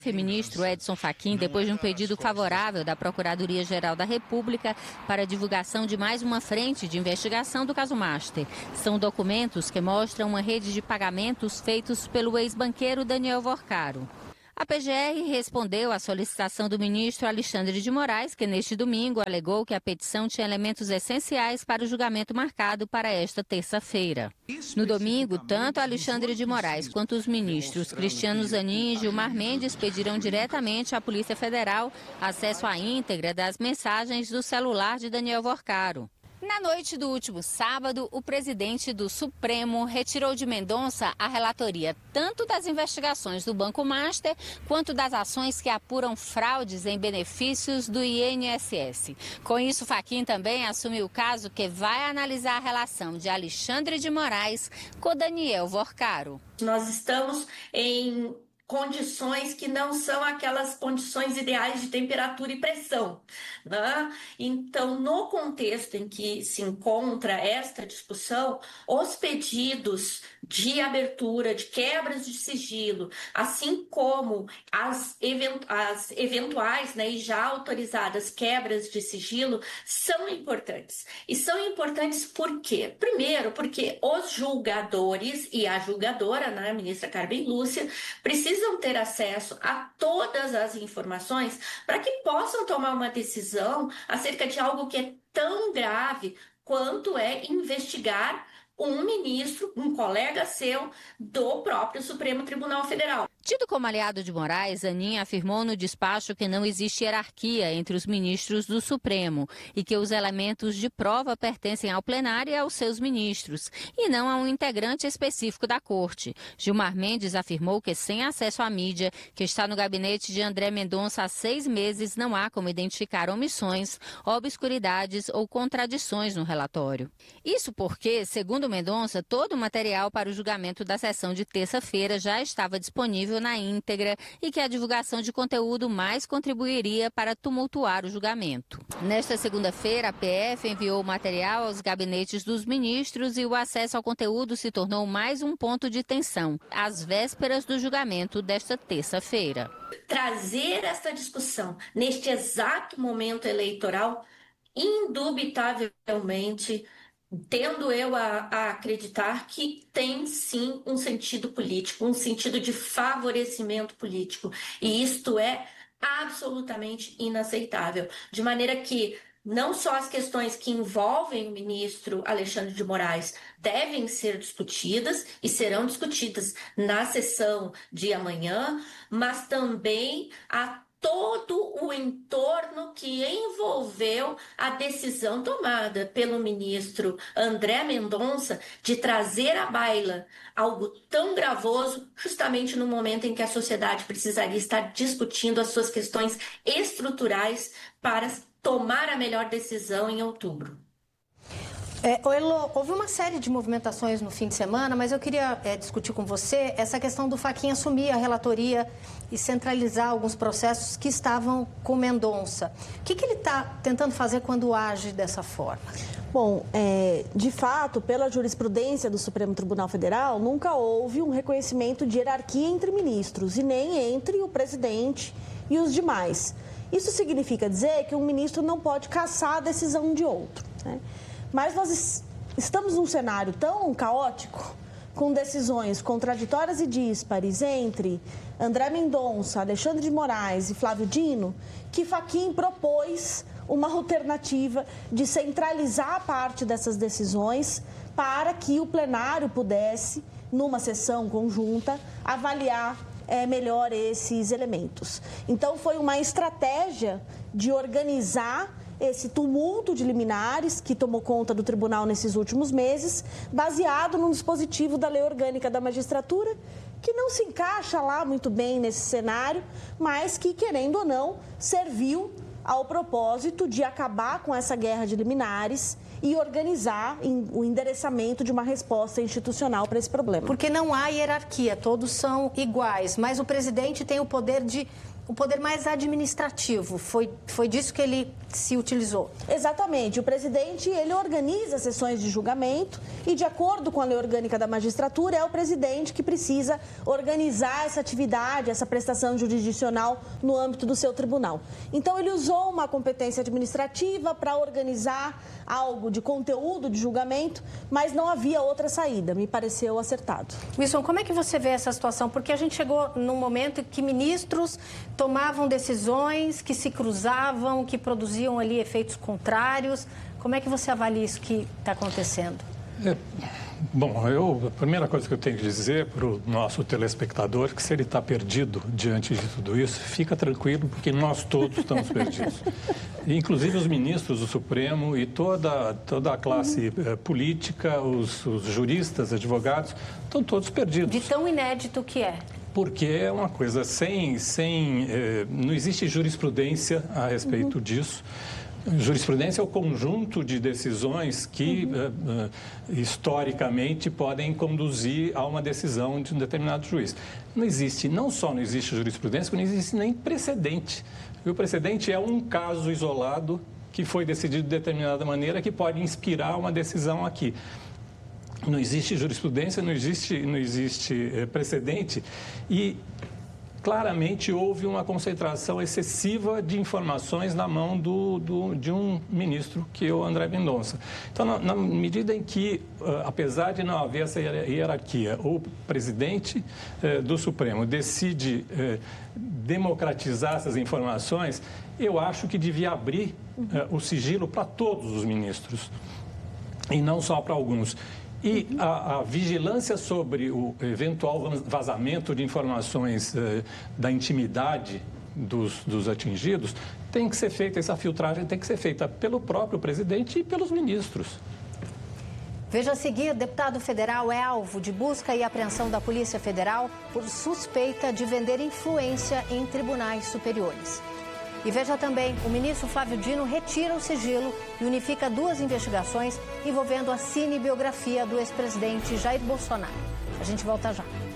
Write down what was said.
Ministro Edson Fachin, depois de um pedido favorável da Procuradoria-Geral da República para a divulgação de mais uma frente de investigação do caso Master. São documentos que mostram uma rede de pagamentos feitos pelo ex-banqueiro Daniel Vorcaro. A PGR respondeu à solicitação do ministro Alexandre de Moraes, que neste domingo alegou que a petição tinha elementos essenciais para o julgamento marcado para esta terça-feira. No domingo, tanto Alexandre de Moraes quanto os ministros Cristiano Zanin e Gilmar Mendes pediram diretamente à Polícia Federal acesso à íntegra das mensagens do celular de Daniel Vorcaro. Na noite do último sábado, o presidente do Supremo retirou de Mendonça a relatoria tanto das investigações do Banco Master quanto das ações que apuram fraudes em benefícios do INSS. Com isso, Fachin também assumiu o caso que vai analisar a relação de Alexandre de Moraes com Daniel Vorcaro. Nós estamos em condições que não são aquelas condições ideais de temperatura e pressão, né? Então, no contexto em que se encontra esta discussão, os pedidos de abertura, de quebras de sigilo, assim como as eventuais, né, e já autorizadas quebras de sigilo, são importantes. E são importantes por quê? Primeiro, porque os julgadores e a julgadora, né, a ministra Carmen Lúcia, precisam ter acesso a todas as informações para que possam tomar uma decisão acerca de algo que é tão grave quanto é investigar um ministro, um colega seu, do próprio Supremo Tribunal Federal. Tido como aliado de Moraes, Zanin afirmou no despacho que não existe hierarquia entre os ministros do Supremo e que os elementos de prova pertencem ao plenário e aos seus ministros, e não a um integrante específico da Corte. Gilmar Mendes afirmou que, sem acesso à mídia, que está no gabinete de André Mendonça há 6 meses, não há como identificar omissões, obscuridades ou contradições no relatório. Isso porque, segundo Mendonça, todo o material para o julgamento da sessão de terça-feira já estava disponível na íntegra e que a divulgação de conteúdo mais contribuiria para tumultuar o julgamento. Nesta segunda-feira, a PF enviou o material aos gabinetes dos ministros e o acesso ao conteúdo se tornou mais um ponto de tensão, às vésperas do julgamento desta terça-feira. Trazer essa discussão neste exato momento eleitoral, indubitavelmente, tendo eu a acreditar que tem sim um sentido político, um sentido de favorecimento político. E isto é absolutamente inaceitável. De maneira que não só as questões que envolvem o ministro Alexandre de Moraes devem ser discutidas e serão discutidas na sessão de amanhã, mas também todo o entorno que envolveu a decisão tomada pelo ministro André Mendonça de trazer à baila algo tão gravoso, justamente no momento em que a sociedade precisaria estar discutindo as suas questões estruturais para tomar a melhor decisão em outubro. Elô, houve uma série de movimentações no fim de semana, mas eu queria discutir com você essa questão do Fachin assumir a relatoria e centralizar alguns processos que estavam com Mendonça. O que ele está tentando fazer quando age dessa forma? Bom, de fato, pela jurisprudência do Supremo Tribunal Federal, nunca houve um reconhecimento de hierarquia entre ministros e nem entre o presidente e os demais. Isso significa dizer que um ministro não pode cassar a decisão de outro, né? Mas nós estamos num cenário tão caótico, com decisões contraditórias e díspares entre André Mendonça, Alexandre de Moraes e Flávio Dino, que Fachin propôs uma alternativa de centralizar parte dessas decisões para que o plenário pudesse, numa sessão conjunta, avaliar melhor esses elementos. Então, foi uma estratégia de organizar esse tumulto de liminares que tomou conta do tribunal nesses últimos meses, baseado num dispositivo da Lei Orgânica da Magistratura, que não se encaixa lá muito bem nesse cenário, mas que, querendo ou não, serviu ao propósito de acabar com essa guerra de liminares e organizar o endereçamento de uma resposta institucional para esse problema. Porque não há hierarquia, todos são iguais, mas o presidente tem o poder de um poder mais administrativo. Foi disso que ele se utilizou. Exatamente. O presidente, ele organiza sessões de julgamento e, de acordo com a lei orgânica da magistratura, é o presidente que precisa organizar essa atividade, essa prestação jurisdicional no âmbito do seu tribunal. Então, ele usou uma competência administrativa para organizar algo de conteúdo de julgamento, mas não havia outra saída. Me pareceu acertado. Wilson, como é que você vê essa situação? Porque a gente chegou num momento em que ministros tomavam decisões que se cruzavam, que produziam ali efeitos contrários. Como é que você avalia isso que está acontecendo? Bom, a primeira coisa que eu tenho que dizer para o nosso telespectador é que se ele está perdido diante de tudo isso, fica tranquilo, porque nós todos estamos perdidos. Inclusive os ministros do Supremo e toda a classe política, os juristas, advogados, estão todos perdidos. De tão inédito que é. Porque é uma coisa não existe jurisprudência a respeito disso. Jurisprudência é o conjunto de decisões que, historicamente, podem conduzir a uma decisão de um determinado juiz. Não só não existe jurisprudência, como não existe nem precedente. E o precedente é um caso isolado que foi decidido de determinada maneira que pode inspirar uma decisão aqui. Não existe jurisprudência, não existe precedente e claramente houve uma concentração excessiva de informações na mão de um ministro, que é o André Mendonça. Então, na medida em que, apesar de não haver essa hierarquia, o presidente do Supremo decide democratizar essas informações, eu acho que devia abrir o sigilo para todos os ministros e não só para alguns. E a vigilância sobre o eventual vazamento de informações da intimidade dos atingidos tem que ser feita, essa filtragem tem que ser feita pelo próprio presidente e pelos ministros. Veja a seguir, deputado federal é alvo de busca e apreensão da Polícia Federal por suspeita de vender influência em tribunais superiores. E veja também, o ministro Flávio Dino retira o sigilo e unifica duas investigações envolvendo a cinebiografia do ex-presidente Jair Bolsonaro. A gente volta já.